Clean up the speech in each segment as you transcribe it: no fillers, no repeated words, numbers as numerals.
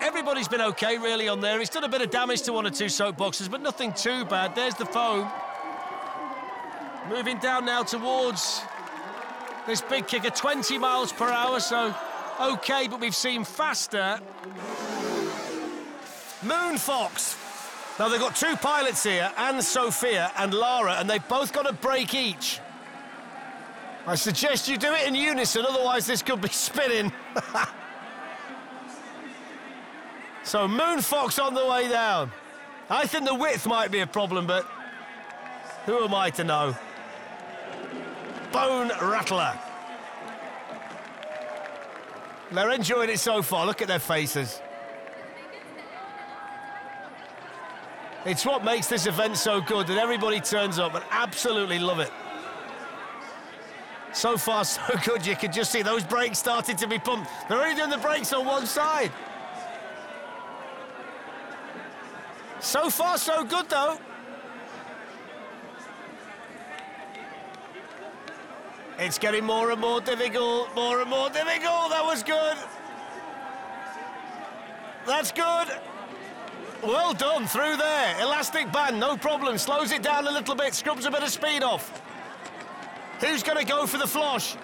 Everybody's been okay, really, on there. He's done a bit of damage to one or two soapboxes, but nothing too bad. There's the foam. Moving down now towards this big kicker, 20 miles per hour, so okay, but we've seen faster. Moon Fox. Now, they've got two pilots here, Anne-Sophia and Lara, and they've both got a break each. I suggest you do it in unison, otherwise this could be spinning. So, Moon Fox on the way down. I think the width might be a problem, but who am I to know? Bone Rattler. They're enjoying it so far. Look at their faces. It's what makes this event so good, that everybody turns up and absolutely love it. So far, so good. You can just see those brakes starting to be pumped. They're only doing the brakes on one side. So far, so good, though. It's getting more and more difficult, more and more difficult. That was good. That's good. Well done, through there. Elastic band, no problem. Slows it down a little bit, scrubs a bit of speed off. Who's going to go for the flosh?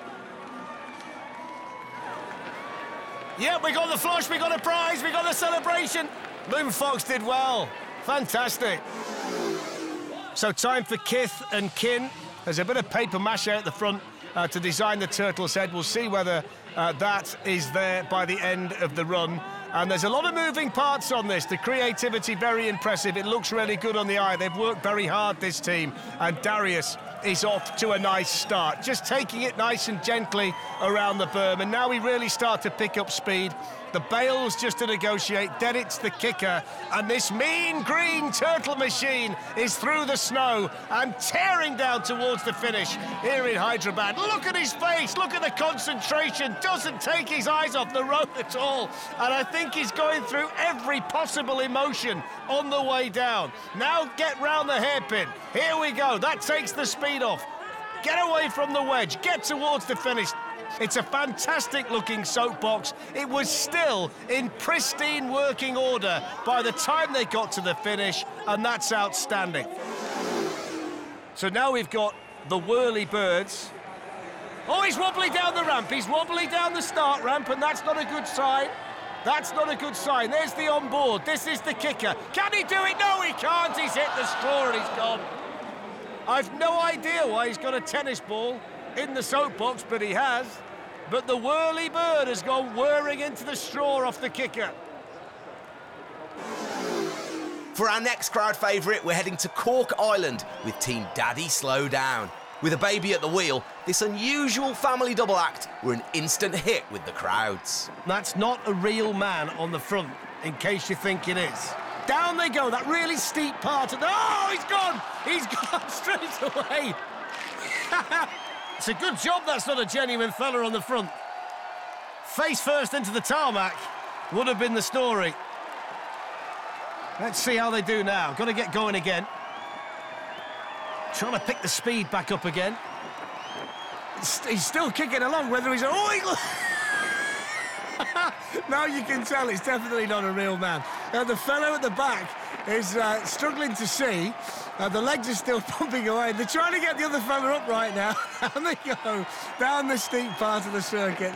Yep, we got the flosh, we got a prize, we got the celebration. Moon Fox did well. Fantastic. So time for Kith and Kin. There's a bit of paper mache at the front to design the turtle's head. We'll see whether that is there by the end of the run. And there's a lot of moving parts on this. The creativity, very impressive. It looks really good on the eye. They've worked very hard, this team. And Darius is off to a nice start. Just taking it nice and gently around the berm. And now we really start to pick up speed. The bails just to negotiate. Then it's the kicker. And this mean green turtle machine is through the snow and tearing down towards the finish here in Hyderabad. Look at his face. Look at the concentration. Doesn't take his eyes off the road at all. And I think he's going through every possible emotion on the way down. Now get round the hairpin. Here we go. That takes the speed off. Get away from the wedge. Get towards the finish. It's a fantastic-looking soapbox. It was still in pristine working order by the time they got to the finish, and that's outstanding. So now we've got the whirly birds. Oh, he's wobbly down the ramp. He's wobbly down the start ramp, and that's not a good sign. That's not a good sign. There's the onboard. This is the kicker. Can he do it? No, he can't. He's hit the straw and he's gone. I've no idea why he's got a tennis ball in the soapbox, but he has. But the whirly bird has gone whirring into the straw off the kicker. For our next crowd favourite, we're heading to Cork Island with Team Daddy Slow Down. With a baby at the wheel, this unusual family double act were an instant hit with the crowds. That's not a real man on the front, in case you think it is. Down they go, that really steep part of the... Oh, he's gone! He's gone straight away. It's a good job that's not a genuine fella on the front. Face first into the tarmac would have been the story. Let's see how they do now. Got to get going again. Trying to pick the speed back up again. He's still kicking along, whether he's... Oh, now you can tell it's definitely not a real man. The fellow at the back is struggling to see. The legs are still pumping away. They're trying to get the other fella up right now. And they go down the steep part of the circuit.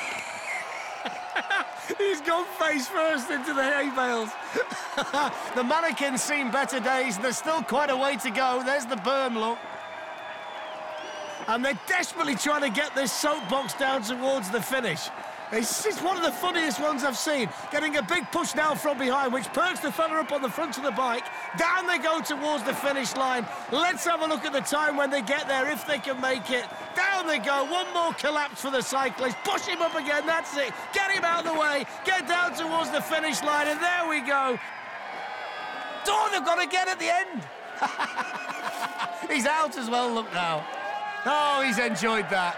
He's gone face first into the hay bales. The mannequin's seen better days. There's still quite a way to go. There's the berm, look. And they're desperately trying to get this soapbox down towards the finish. It's one of the funniest ones I've seen. Getting a big push now from behind, which perks the fella up on the front of the bike. Down they go towards the finish line. Let's have a look at the time when they get there, if they can make it. Down they go. One more collapse for the cyclist. Push him up again. That's it. Get him out of the way. Get down towards the finish line, and there we go. Oh, they've got to get at the end. He's out as well, look now. Oh, he's enjoyed that.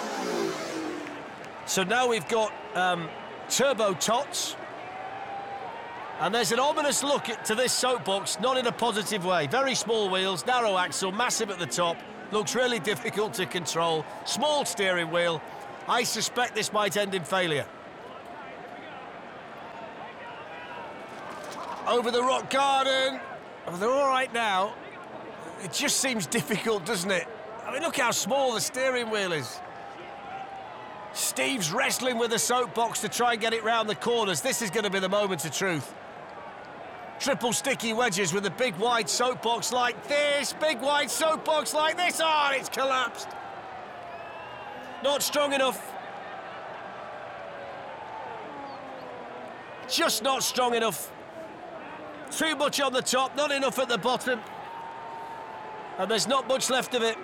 So now we've got Turbo Tots. And there's an ominous look to this soapbox, not in a positive way. Very small wheels, narrow axle, massive at the top. Looks really difficult to control. Small steering wheel. I suspect this might end in failure. over the rock garden. Oh, they're all right now. It just seems difficult, doesn't it? I mean, look how small the steering wheel is. Steve's wrestling with the soapbox to try and get it round the corners. This is going to be the moment of truth. Triple sticky wedges with a big wide soapbox like this. Big wide soapbox like this. Oh, it's collapsed. Not strong enough. Just not strong enough. Too much on the top, not enough at the bottom. And there's not much left of it.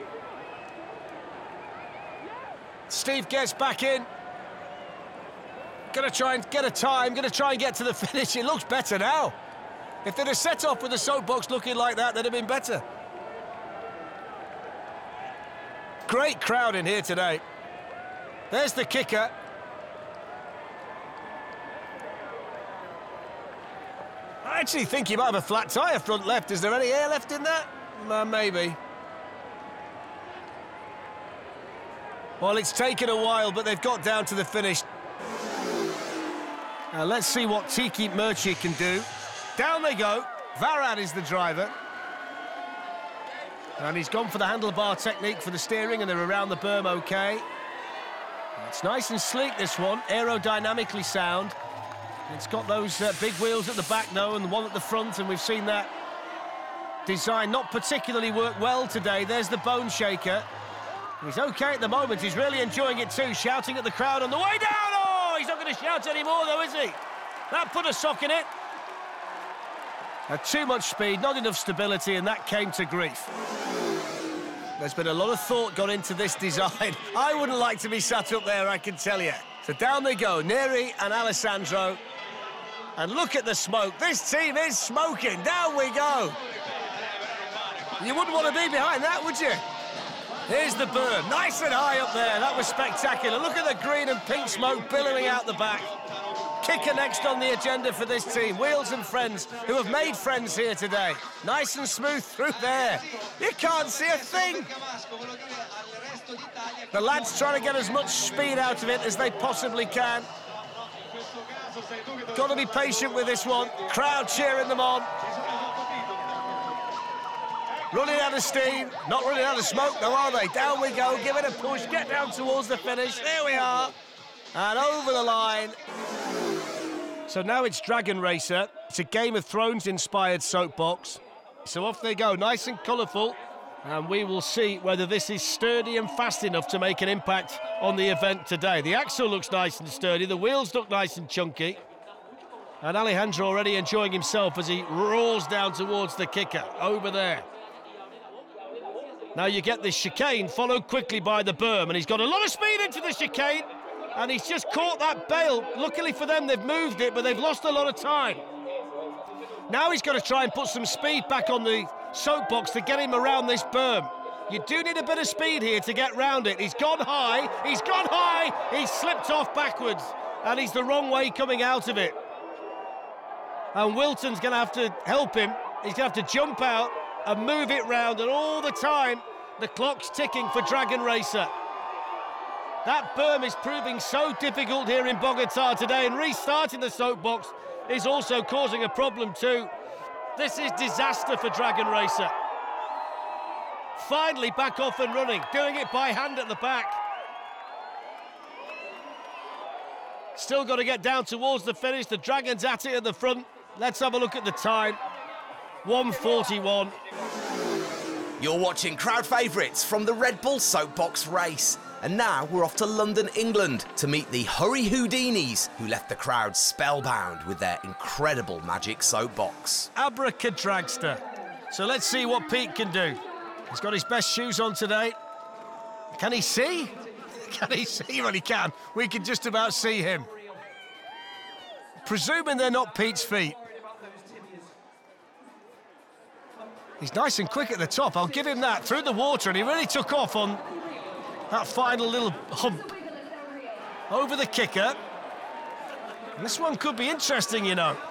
Steve gets back in. Gonna try and get a time, gonna try and get to the finish. It looks better now. If they'd have set off with the soapbox looking like that, they'd have been better. Great crowd in here today. There's the kicker. I actually think he might have a flat tyre front left. Is there any air left in that? Maybe. Well, it's taken a while, but they've got down to the finish. Now, let's see what Tiki Murchie can do. Down they go. Varad is the driver. And he's gone for the handlebar technique for the steering, and they're around the berm okay. It's nice and sleek, this one. Aerodynamically sound. It's got those big wheels at the back, though, and the one at the front, and we've seen that design not particularly work well today. There's the bone shaker. He's okay at the moment. He's really enjoying it too, shouting at the crowd on the way down. Oh, he's not going to shout anymore, though, is he? That put a sock in it. Too much speed, not enough stability, and that came to grief. There's been a lot of thought gone into this design. I wouldn't like to be sat up there, I can tell you. So down they go, Neri and Alessandro. And look at the smoke. This team is smoking. Down we go. You wouldn't want to be behind that, would you? Here's the berm, nice and high up there. That was spectacular. Look at the green and pink smoke billowing out the back. Kicker next on the agenda for this team. Wheels and Friends, who have made friends here today. Nice and smooth through there. You can't see a thing. The lads trying to get as much speed out of it as they possibly can. Got to be patient with this one. Crowd cheering them on. Running out of steam, not running out of smoke, though, are they? Down we go, give it a push, get down towards the finish. There we are. And over the line. So now it's Dragon Racer. It's a Game of Thrones-inspired soapbox. So off they go, nice and colourful. And we will see whether this is sturdy and fast enough to make an impact on the event today. The axle looks nice and sturdy, the wheels look nice and chunky. And Alejandro already enjoying himself as he roars down towards the kicker, over there. Now you get this chicane followed quickly by the berm, and he's got a lot of speed into the chicane, and he's just caught that bale. Luckily for them, they've moved it, but they've lost a lot of time. Now he's got to try and put some speed back on the soapbox to get him around this berm. You do need a bit of speed here to get round it. He's gone high, he's slipped off backwards, and he's the wrong way coming out of it. And Wilton's going to have to help him. He's going to have to jump out and move it round, and all the time the clock's ticking for Dragon Racer. That berm is proving so difficult here in Bogota today, and restarting the soapbox is also causing a problem too. This is disaster for Dragon Racer. Finally back off and running, doing it by hand at the back. Still got to get down towards the finish. The Dragon's at it at the front. Let's have a look at the time. 1:41. You're watching Crowd Favourites from the Red Bull Soapbox race. And now we're off to London, England to meet the Hurry Houdinis, who left the crowd spellbound with their incredible magic soapbox. Abracadragster. So let's see what Pete can do. He's got his best shoes on today. Can he see? Can he see? Well, he can. We can just about see him. Presuming they're not Pete's feet. He's nice and quick at the top, I'll give him that. Through the water, and he really took off on that final little hump. Over the kicker. And this one could be interesting, you know.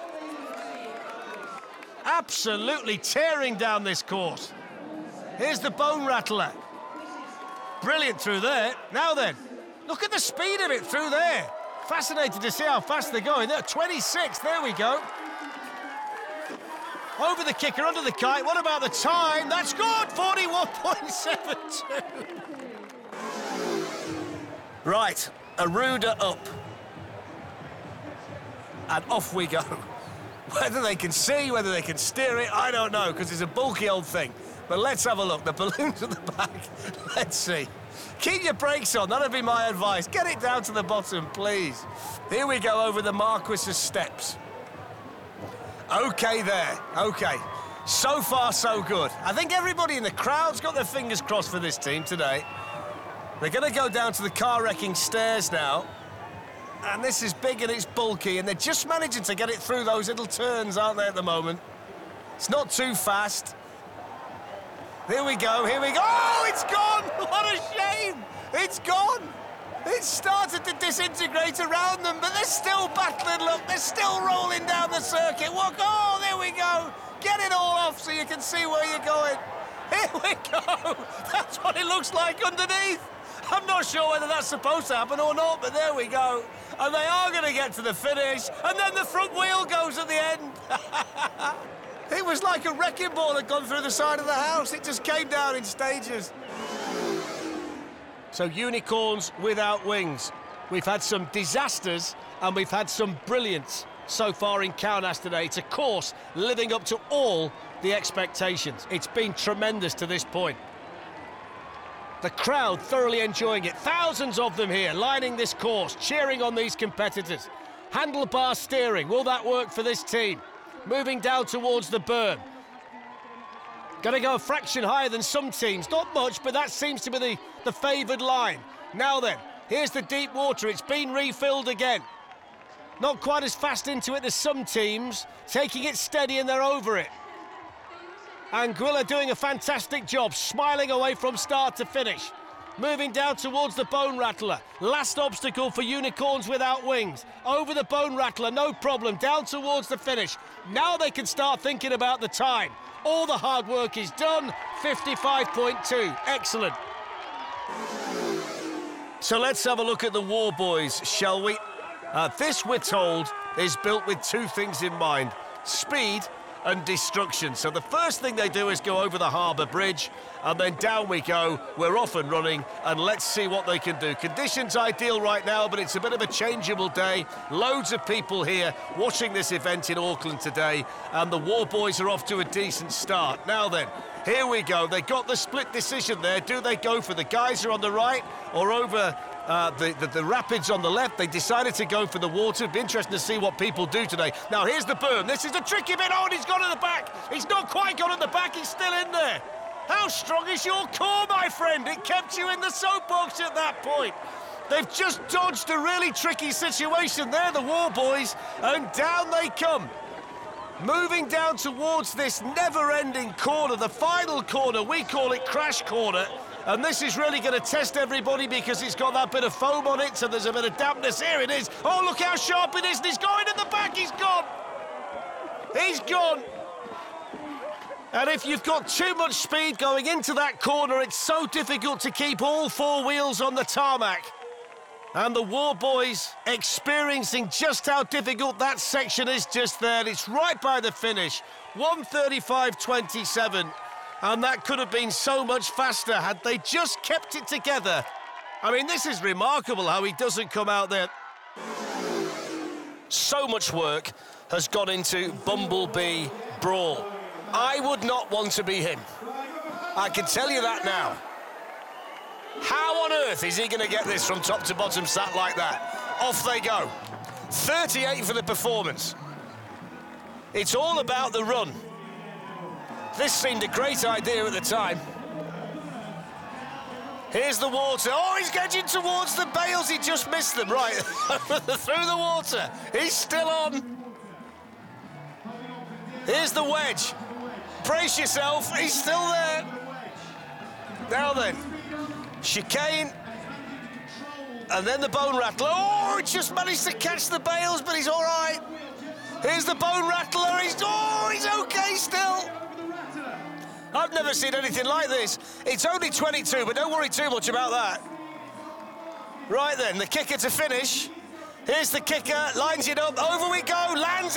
Absolutely tearing down this course. Here's the bone rattler. Brilliant through there. Now then, look at the speed of it through there. Fascinated to see how fast they're going. They're 26, there we go. Over the kicker, under the kite. What about the time? That's good! 41.72. Right, Aruda up. And off we go. Whether they can see, whether they can steer it, I don't know, because it's a bulky old thing. But let's have a look. The balloon's at the back. Let's see. Keep your brakes on. That'd be my advice. Get it down to the bottom, please. Here we go over the Marquis's steps. OK there. OK. So far, so good. I think everybody in the crowd's got their fingers crossed for this team today. They're going to go down to the car-wrecking stairs now. And this is big and it's bulky, and they're just managing to get it through those little turns, aren't they, at the moment? It's not too fast. Here we go, here we go. Oh, it's gone! What a shame! It's gone! It started to disintegrate around them, but they're still battling, look. They're still rolling down the circuit. What? Oh, there we go. Get it all off so you can see where you're going. Here we go. That's what it looks like underneath. I'm not sure whether that's supposed to happen or not, but there we go. And they are going to get to the finish, and then the front wheel goes at the end. It was like a wrecking ball had gone through the side of the house. It just came down in stages. So unicorns without wings. We've had some disasters, and we've had some brilliance so far in Kaunas today. It's a course living up to all the expectations. It's been tremendous to this point. The crowd thoroughly enjoying it. Thousands of them here lining this course, cheering on these competitors. Handlebar steering, will that work for this team? Moving down towards the berm. Going to go a fraction higher than some teams. Not much, but that seems to be the favoured line. Now then, here's the deep water. It's been refilled again. Not quite as fast into it as some teams. Taking it steady and they're over it. Anguilla doing a fantastic job, smiling away from start to finish. Moving down towards the Bone Rattler. Last obstacle for unicorns without wings. Over the Bone Rattler, no problem, down towards the finish. Now they can start thinking about the time. All the hard work is done, 55.2, excellent. So let's have a look at the War Boys, shall we? This, we're told, is built with two things in mind: speed and destruction. So the first thing they do is go over the harbour bridge, and then down we go. We're off and running, and let's see what they can do. Conditions ideal right now, but it's a bit of a changeable day. Loads of people here watching this event in Auckland today, and the War Boys are off to a decent start. Now then, here we go. They got the split decision there. Do they go for the geyser on the right or over the rapids on the left? They decided to go for the water. It'd be interesting to see what people do today. Now, here's the berm. This is a tricky bit. Oh, and he's gone at the back. He's not quite gone at the back. He's still in there. How strong is your core, my friend? It kept you in the soapbox at that point. They've just dodged a really tricky situation there, the War Boys, and down they come. Moving down towards this never-ending corner, the final corner. We call it Crash Corner. And this is really going to test everybody because it's got that bit of foam on it, so there's a bit of dampness. Here it is. Oh, look how sharp it is. And he's going at the back. He's gone. He's gone. And if you've got too much speed going into that corner, it's so difficult to keep all four wheels on the tarmac. And the War Boys experiencing just how difficult that section is just there. It's right by the finish. 1:35.27. And that could have been so much faster had they just kept it together. I mean, this is remarkable how he doesn't come out there. So much work has gone into Bumblebee Brawl. I would not want to be him. I can tell you that now. How on earth is he going to get this from top to bottom sat like that? Off they go. 38 for the performance. It's all about the run. This seemed a great idea at the time. Here's the water. Oh, he's getting towards the bales. He just missed them. Right, through the water. He's still on. Here's the wedge. Brace yourself. He's still there. Now then, chicane. And then the Bone Rattler. Oh, he just managed to catch the bales, but he's all right. Here's the Bone Rattler. He's okay still. I've never seen anything like this. It's only 22, but don't worry too much about that. Right then, the kicker to finish. Here's the kicker, lines it up, over we go, lands